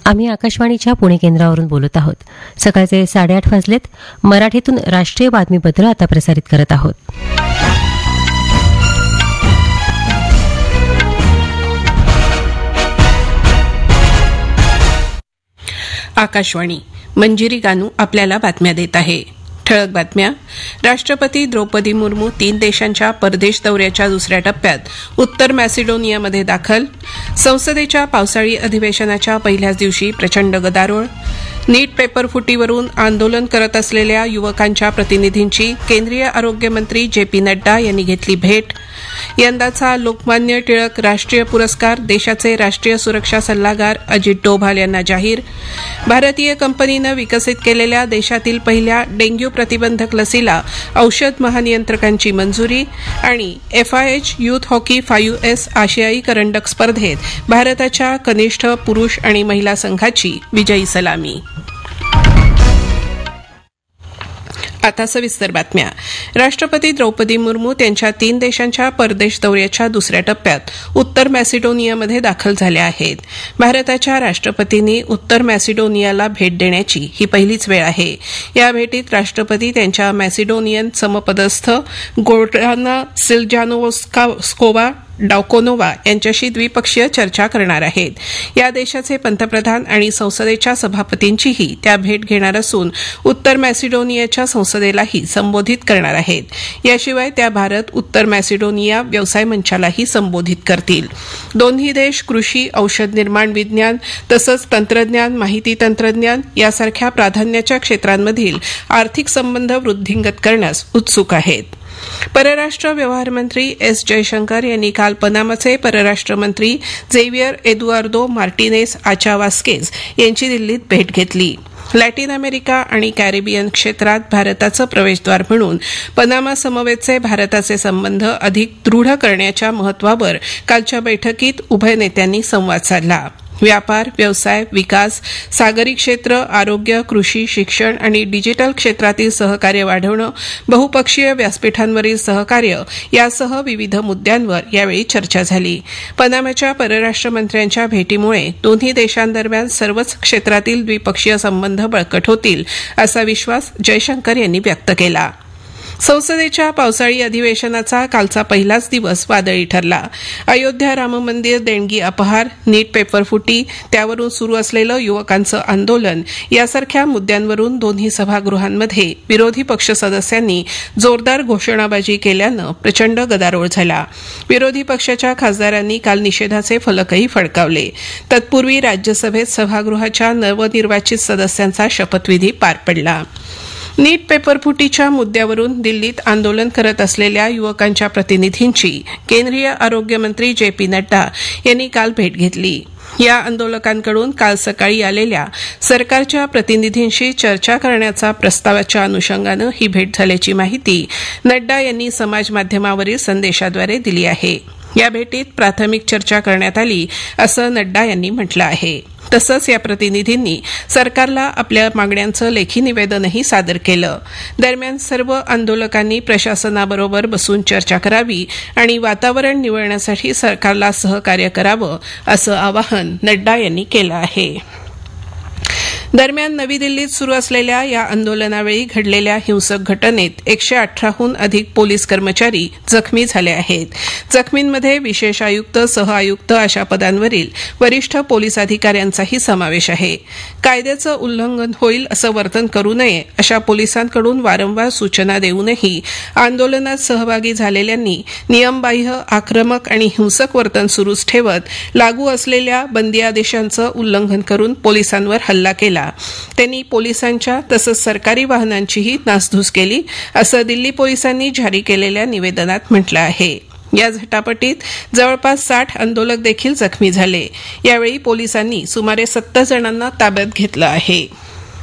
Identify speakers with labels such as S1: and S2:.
S1: आम्ही आकाशवाणीच्या पुणे केंद्रावरून बोलत आहोत. सकाळचे 8:30 वाजलेत. मराठीतून राष्ट्रीय बातमीपत्र आता प्रसारित करत आहोत.
S2: आकाशवाणी. मंजिरी गानू आपल्याला बातम्या देत आहे. ठळक बातम्या. राष्ट्रपती द्रौपदी मुर्मू 3 देशांच्या परदेश दौऱ्याच्या दुसऱ्या टप्प्यात उत्तर मॅसिडोनियामध्ये दाखल. संसदेच्या पावसाळी अधिवेशनाच्या पहिल्याच दिवशी प्रचंड गदारोळ. नीट पेपर फुटीवरून आंदोलन करत असलेल्या युवकांच्या प्रतिनिधींची केंद्रीय आरोग्यमंत्री जे.पी. नड्डा यांनी घेतली भेट. यंदाचा लोकमान्य टिळक राष्ट्रीय पुरस्कार देशाचे राष्ट्रीय सुरक्षा सल्लागार अजित डोभाल यांना जाहीर. भारतीय कंपनीनं विकसित केलेल्या देशातील पहिल्या डेंग्यू प्रतिबंधक लसीला औषध महानियंत्रकांची मंजुरी. आणि FIH यूथ हॉकी 5S आशियाई करंडक स्पर्धेत भारताच्या कनिष्ठ पुरुष आणि महिला संघाची विजयी सलामी. आता सविस्तर बातम्या. राष्ट्रपती द्रौपदी मुर्मू त्यांच्या 3 देशांच्या परदेश दौऱ्याच्या दुसऱ्या टप्प्यात उत्तर मॅसिडोनियामध्ये दाखल झाल्या आहेत. भारताच्या राष्ट्रपतींनी उत्तर मॅसिडोनियाला भेट देण्याची ही पहिलीच वेळ आहे. या भेटीत राष्ट्रपती त्यांच्या मॅसिडोनियन समपदस्थ गोर्डाना सिल्जानोव्स्कावा डाकोनोवा यांच्याशी द्विपक्षीय चर्चा करणार आहेत. या देशाचे पंतप्रधान आणि संसदेच्या सभापतींचीही त्या भेट घेणार असून उत्तर मॅसिडोनियाच्या संसदेलाही संबोधित करणार आहेत. याशिवाय त्या भारत उत्तर मॅसिडोनिया व्यवसाय मंचालाही संबोधित करतील. दोन्ही देश कृषी, औषध निर्माण विज्ञान तसंच तंत्रज्ञान, माहिती तंत्रज्ञान यासारख्या प्राधान्याच्या क्षेत्रांमधील आर्थिक संबंध वृद्धिंगत करण्यास उत्सुक आहेत. परराष्ट्र व्यवहार मंत्री एस जयशंकर यांनी काल पनामाचे परराष्ट्र मंत्री झेवियर एदुआर्दो मार्टिनेस आचावास्केज यांची दिल्लीत भेट घेतली. लॅटिन अमेरिका आणि कॅरिबियन क्षेत्रात भारताचं प्रवेशद्वार म्हणून पनामा समवेतचे भारताचे संबंध अधिक दृढ करण्याच्या महत्त्वावर कालच्या बैठकीत उभय नेत्यांनी संवाद साधला. व्यापार, व्यवसाय, विकास, सागरी क्षेत्र, आरोग्य, कृषी, शिक्षण आणि डिजिटल क्षेत्रातील सहकार्य वाढवणं, बहुपक्षीय व्यासपीठांवरील सहकार्य यासह विविध मुद्द्यांवर यावेळी चर्चा झाली. पनामाच्या परराष्ट्र मंत्र्यांच्या भेटीमुळे दोन्ही देशांदरम्यान सर्वच क्षेत्रातील द्विपक्षीय संबंध बळकट होतील असा विश्वास जयशंकर यांनी व्यक्त केला. संसदेच्या पावसाळी अधिवेशनाचा कालचा पहिलाच दिवस वादळी ठरला. अयोध्या राम मंदिर देणगी अपहार, नीट पेपर फुटी, त्यावरून सुरू असलेलं युवकांचं आंदोलन यासारख्या मुद्द्यांवरून दोन्ही सभागृहांमध्ये विरोधी पक्ष सदस्यांनी जोरदार घोषणाबाजी केल्यानं प्रचंड गदारोळ झाला. विरोधी पक्षाच्या खासदारांनी काल निषेधाचे फलकही फडकावले. तत्पूर्वी राज्यसभेत सभागृहाच्या नवनिर्वाचित सदस्यांचा शपथविधी पार पडला. नीट पेपरफुटीच्या मुद्द्यावरून दिल्लीत आंदोलन करत असलेल्या युवकांच्या प्रतिनिधींची केंद्रीय आरोग्यमंत्री जे.पी. नड्डा यांनी काल भेट घेतली. या आंदोलकांकडून काल सकाळी आलेल्या सरकारच्या प्रतिनिधींशी चर्चा करण्याचा प्रस्तावाच्या अनुषंगानं ही भेट झाल्याची माहिती नड्डा यांनी समाजमाध्यमावरील संदेशाद्वारे दिली आहे. या भेटीत प्राथमिक चर्चा करण्यात आली असं नड्डा यांनी म्हटलं आहे. तसंच या प्रतिनिधींनी सरकारला आपल्या मागण्यांचं लेखी निवेदनही सादर केलं. दरम्यान सर्व आंदोलकांनी प्रशासनाबरोबर बसून चर्चा करावी आणि वातावरण निवळण्यासाठी सरकारला सहकार्य करावं असं आवाहन नड्डा यांनी केलं आहे. दरम्यान नवी दिल्लीत सुरू असलेल्या या आंदोलनावेळी घडलेल्या हिंसक घटनेत 118हून अधिक पोलीस कर्मचारी जखमी झाले आहेत. जखमींमध्ये विशेष आयुक्त, सहआयुक्त अशा पदांवरील वरिष्ठ पोलीस अधिकाऱ्यांचाही समावेश आहे. कायद्याचं उल्लंघन होईल असं वर्तन करू नये अशा पोलिसांकडून वारंवार सूचना देऊनही आंदोलनात सहभागी झालेल्यांनी नियमबाह्य, आक्रमक आणि हिंसक वर्तन सुरूच ठेवत लागू असलेल्या बंदी आदेशांचं उल्लंघन करून पोलिसांवर हल्ला केला. त्यांनी पोलिसांच्या तसंच सरकारी वाहनांचीही नासधूस केली असं दिल्ली पोलिसांनी जारी केलेल्या निवेदनात म्हटलं आहे. या झटापटीत जवळपास 60 आंदोलक देखील जखमी झाले. यावेळी पोलिसांनी सुमारे 70 जणांना ताब्यात घेतलं आहे.